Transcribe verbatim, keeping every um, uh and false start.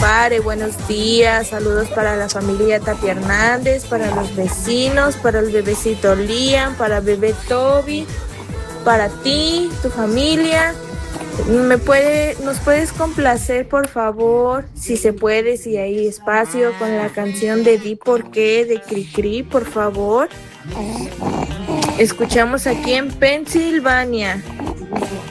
Pare, buenos días, saludos para la familia Tapia Hernández, para los vecinos, para el bebecito Liam, para bebé Toby, para ti, tu familia. ¿Me puede, nos puedes complacer, por favor, si se puede, si hay espacio, con la canción de Di por qué de Cricri, por favor? Escuchamos aquí en Pensilvania.